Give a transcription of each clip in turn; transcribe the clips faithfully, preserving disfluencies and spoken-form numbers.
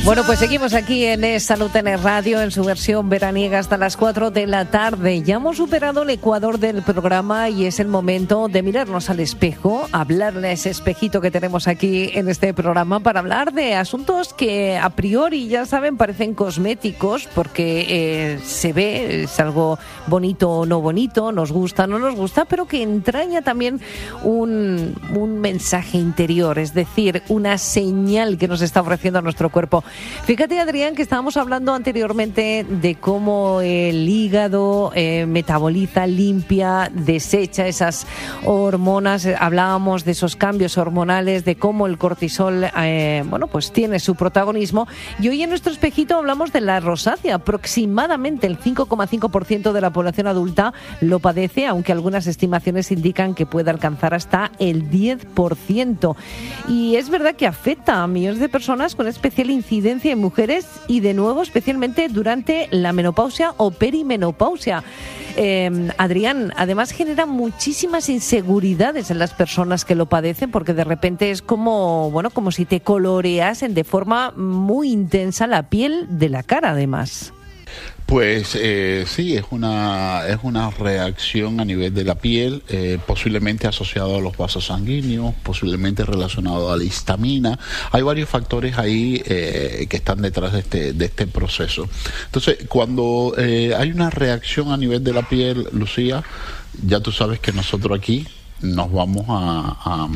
Bueno, pues seguimos aquí en Es Salud en el Radio, en su versión veraniega hasta las cuatro de la tarde. Ya hemos superado el ecuador del programa y es el momento de mirarnos al espejo, hablarle a ese espejito que tenemos aquí en este programa para hablar de asuntos que a priori, ya saben, parecen cosméticos porque eh, se ve, es algo bonito o no bonito, nos gusta o no nos gusta, pero que entraña también un, un mensaje interior, es decir, una señal que nos está ofreciendo nuestro cuerpo. Fíjate, Adrián, que estábamos hablando anteriormente de cómo el hígado eh, metaboliza, limpia, desecha esas hormonas. Hablábamos de esos cambios hormonales, de cómo el cortisol, eh, bueno, pues tiene su protagonismo. Y hoy en nuestro espejito hablamos de la rosácea. Aproximadamente el cinco coma cinco por ciento de la población adulta lo padece, aunque algunas estimaciones indican que puede alcanzar hasta el diez por ciento. Y es verdad que afecta a millones de personas con especial incidencia en mujeres y, de nuevo, especialmente durante la menopausia o perimenopausia. Eh, Adrián, además genera muchísimas inseguridades en las personas que lo padecen, porque de repente es como, bueno, como si te coloreasen de forma muy intensa la piel de la cara, además. Pues eh, sí, es una es una reacción a nivel de la piel, eh, posiblemente asociado a los vasos sanguíneos, posiblemente relacionado a la histamina. Hay varios factores ahí eh, que están detrás de este de este proceso. Entonces, cuando eh, hay una reacción a nivel de la piel, Lucía, ya tú sabes que nosotros aquí nos vamos a, a,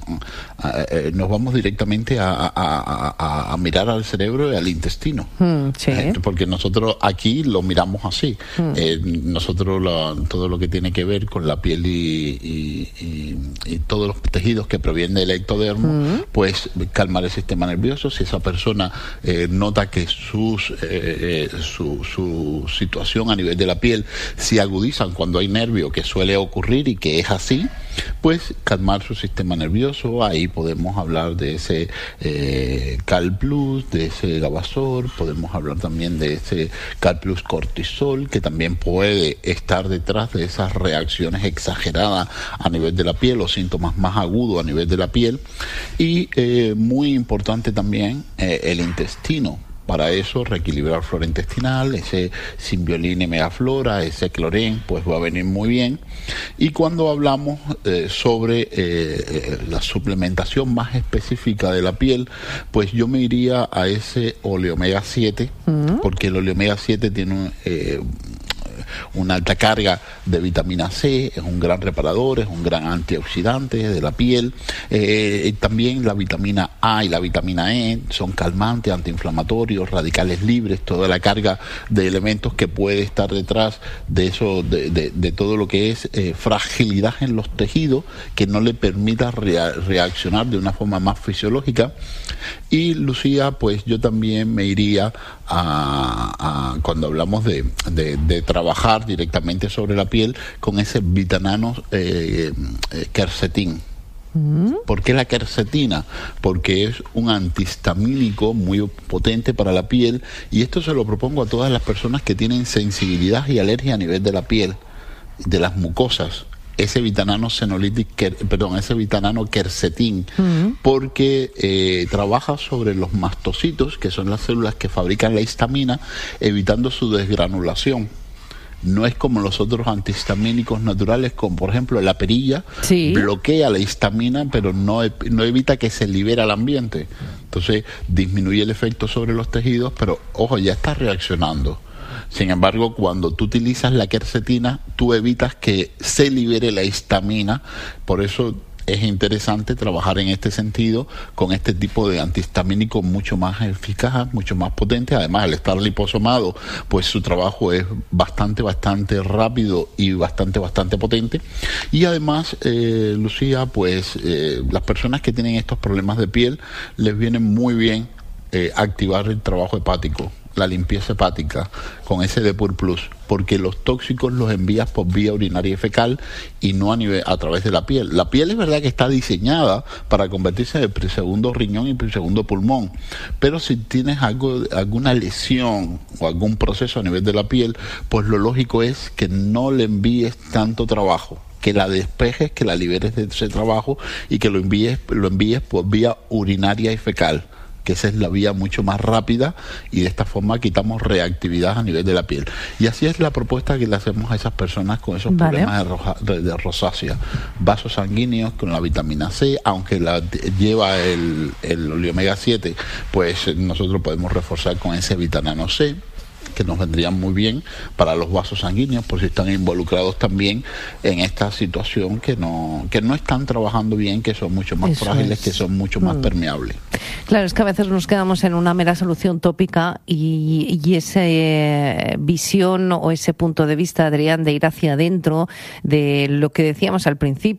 a, a nos vamos directamente a, a, a, a mirar al cerebro y al intestino, mm, sí. eh, porque nosotros aquí lo miramos así. mm. eh, nosotros lo, todo lo que tiene que ver con la piel y, y, y, y todos los tejidos que provienen del ectodermo, mm. pues calmar el sistema nervioso. Si esa persona eh, nota que sus eh, su, su situación a nivel de la piel se agudizan cuando hay nervio, que suele ocurrir y que es así, pues calmar su sistema nervioso. Ahí podemos hablar de ese eh, Cal Plus, de ese Gabasor, podemos hablar también de ese Cal Plus Cortisol, que también puede estar detrás de esas reacciones exageradas a nivel de la piel o síntomas más agudos a nivel de la piel. Y eh, muy importante también eh, el intestino. Para eso, reequilibrar flora intestinal, ese Symbiolin Megaflora, ese Cloren, pues va a venir muy bien. Y cuando hablamos eh, sobre eh, eh, la suplementación más específica de la piel, pues yo me iría a ese Oleomega siete, uh-huh. porque el Oleomega siete tiene un... Eh, una alta carga de vitamina C, es un gran reparador, es un gran antioxidante de la piel. Eh, también la vitamina A y la vitamina E son calmantes, antiinflamatorios, radicales libres, toda la carga de elementos que puede estar detrás de eso, de, de, de todo lo que es eh, fragilidad en los tejidos, que no le permita rea- reaccionar de una forma más fisiológica. Y Lucía, pues yo también me iría a, a cuando hablamos de, de, de trabajar directamente sobre la piel con ese vitanano eh, eh, quercetín. ¿Por qué la quercetina? Porque es un antihistamínico muy potente para la piel, y esto se lo propongo a todas las personas que tienen sensibilidad y alergia a nivel de la piel, de las mucosas. Ese vitanano senolitic, perdón, ese vitanano quercetín, uh-huh. porque eh, trabaja sobre los mastocitos, que son las células que fabrican la histamina, evitando su desgranulación. No es como los otros antihistamínicos naturales, como por ejemplo la perilla, sí. bloquea la histamina, pero no, no evita que se libere al ambiente. Entonces disminuye el efecto sobre los tejidos, pero ojo, ya está reaccionando. Sin embargo, cuando tú utilizas la quercetina, tú evitas que se libere la histamina. Por eso es interesante trabajar en este sentido con este tipo de antihistamínico mucho más eficaz, mucho más potente. Además, al estar liposomado, pues su trabajo es bastante, bastante rápido y bastante, bastante potente. Y además, eh, Lucía, pues eh, las personas que tienen estos problemas de piel, les viene muy bien eh, activar el trabajo hepático, la limpieza hepática con ese Depur Plus, porque los tóxicos los envías por vía urinaria y fecal y no a nivel a través de la piel. La piel es verdad que está diseñada para convertirse en el segundo riñón y el segundo pulmón, pero si tienes algo, alguna lesión o algún proceso a nivel de la piel, pues lo lógico es que no le envíes tanto trabajo, que la despejes, que la liberes de ese trabajo y que lo envíes, lo envíes por vía urinaria y fecal. que esa es la vía mucho más rápida y de esta forma quitamos reactividad a nivel de la piel. Y así es la propuesta que le hacemos a esas personas con esos vale. problemas de, roja, de, de rosácea. Vasos sanguíneos con la vitamina C, aunque la lleva el, el omega siete, pues nosotros podemos reforzar con ese vitamina C, que nos vendrían muy bien para los vasos sanguíneos, por si están involucrados también en esta situación que no que no están trabajando bien, que son mucho más Eso frágiles, es. que son mucho más mm. permeables. Claro, es que a veces nos quedamos en una mera solución tópica y, y esa eh, visión o ese punto de vista, Adrián, de ir hacia adentro, de lo que decíamos al principio,